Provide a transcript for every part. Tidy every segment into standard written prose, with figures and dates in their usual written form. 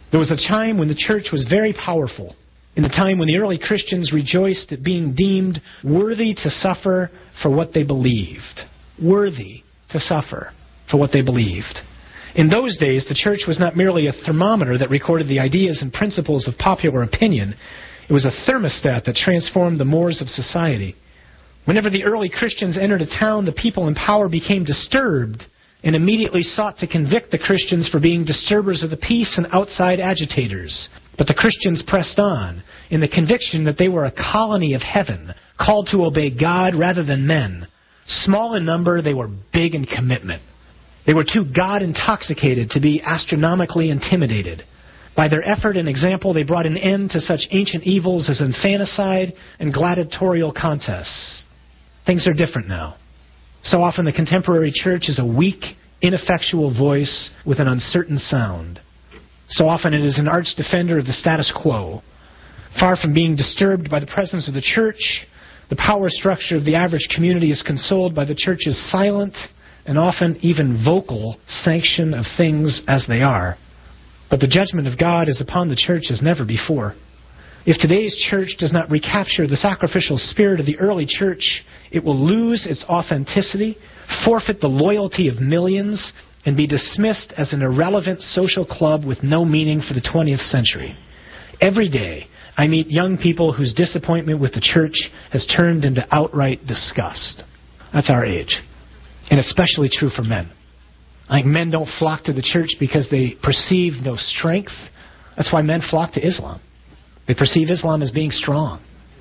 There was a time when the church was very powerful, in the time when the early Christians rejoiced at being deemed worthy to suffer for what they believed. Worthy to suffer for what they believed. In those days, the church was not merely a thermometer that recorded the ideas and principles of popular opinion. It was a thermostat that transformed the mores of society. Whenever the early Christians entered a town, the people in power became disturbed and immediately sought to convict the Christians for being disturbers of the peace and outside agitators. But the Christians pressed on in the conviction that they were a colony of heaven, called to obey God rather than men. Small in number, they were big in commitment. They were too God-intoxicated to be astronomically intimidated. By their effort and example, they brought an end to such ancient evils as infanticide and gladiatorial contests. Things are different now. So often the contemporary church is a weak, ineffectual voice with an uncertain sound. So often it is an arch defender of the status quo. Far from being disturbed by the presence of the church, the power structure of the average community is consoled by the church's silent and often even vocal sanction of things as they are. But the judgment of God is upon the church as never before. If today's church does not recapture the sacrificial spirit of the early church, it will lose its authenticity, forfeit the loyalty of millions, and be dismissed as an irrelevant social club with no meaning for the 20th century. Every day, I meet young people whose disappointment with the church has turned into outright disgust. That's our age. And especially true for men. I think men don't flock to the church because they perceive no strength. That's why men flock to Islam. They perceive Islam as being strong.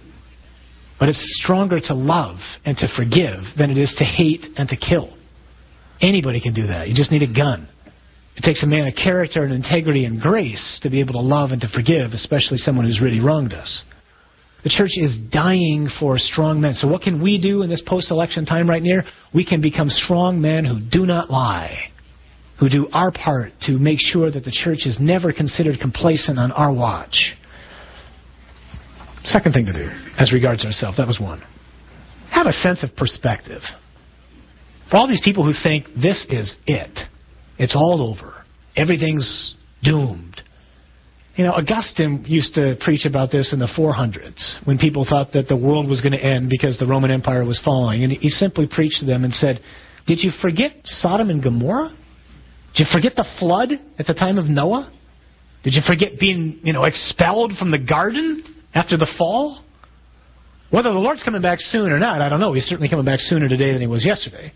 But it's stronger to love and to forgive than it is to hate and to kill. Anybody can do that. You just need a gun. It takes a man of character and integrity and grace to be able to love and to forgive, especially someone who's really wronged us. The church is dying for strong men. So what can we do in this post-election time right now? We can become strong men who do not lie, who do our part to make sure that the church is never considered complacent on our watch. Second thing to do, as regards ourselves, that was one. Have a sense of perspective. For all these people who think this is it, it's all over, everything's doomed. You know, Augustine used to preach about this in the 400s, when people thought that the world was going to end because the Roman Empire was falling. And he simply preached to them and said, did you forget Sodom and Gomorrah? Did you forget the flood at the time of Noah? Did you forget being, expelled from the garden after the fall? Whether the Lord's coming back soon or not, I don't know. He's certainly coming back sooner today than he was yesterday.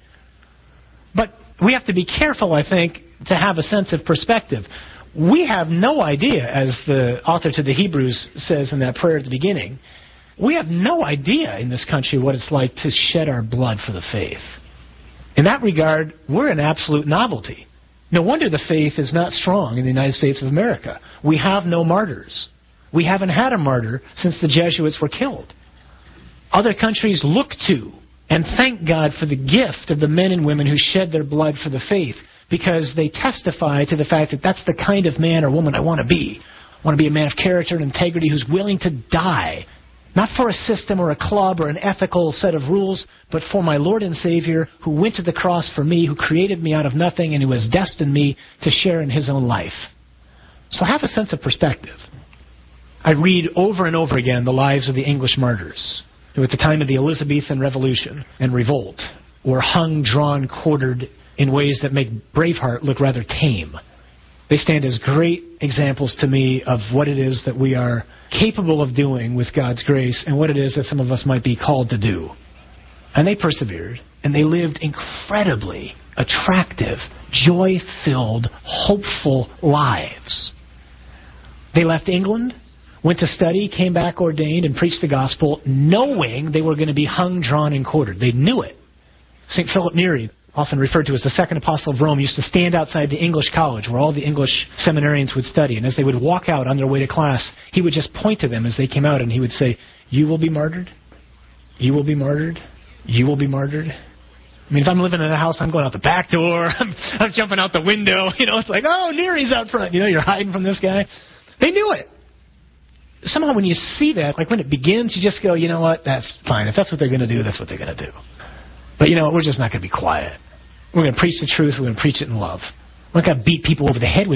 But we have to be careful, I think, to have a sense of perspective. We have no idea, as the author to the Hebrews says in that prayer at the beginning, we have no idea in this country what it's like to shed our blood for the faith. In that regard, we're an absolute novelty. No wonder the faith is not strong in the United States of America. We have no martyrs. We haven't had a martyr since the Jesuits were killed. Other countries look to and thank God for the gift of the men and women who shed their blood for the faith, because they testify to the fact that that's the kind of man or woman I want to be. I want to be a man of character and integrity who's willing to die, not for a system or a club or an ethical set of rules, but for my Lord and Savior who went to the cross for me, who created me out of nothing, and who has destined me to share in his own life. So have a sense of perspective. I read over and over again the lives of the English martyrs, who at the time of the Elizabethan Revolution and Revolt were hung, drawn, quartered in ways that make Braveheart look rather tame. They stand as great examples to me of what it is that we are capable of doing with God's grace and what it is that some of us might be called to do. And they persevered, and they lived incredibly attractive, joy-filled, hopeful lives. They left England, went to study, came back ordained, and preached the gospel, knowing they were going to be hung, drawn, and quartered. They knew it. St. Philip Neri, often referred to as the second apostle of Rome, used to stand outside the English college where all the English seminarians would study. And as they would walk out on their way to class, he would just point to them as they came out and he would say, "You will be martyred. You will be martyred. You will be martyred." I mean, if I'm living in a house, I'm going out the back door. I'm jumping out the window. It's like, oh, Neri's out front. You're hiding from this guy. They knew it. Somehow when you see that, like when it begins, you just go, you know what, that's fine. If that's what they're going to do, that's what they're going to do. But we're just not going to be quiet. We're going to preach the truth. We're going to preach it in love. We're not going to beat people over the head with